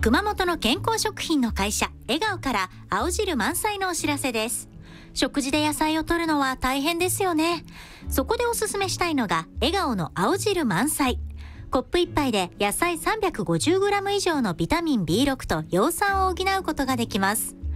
熊本の健康食品の会社笑顔から青汁満載のお知らせです。食事で野菜を摂るのは大変ですよね。そこでおすすめしたいのが笑顔の青汁満載。コップ1杯で野菜 350g 以上のビタミン B6 と葉酸を補うことができます。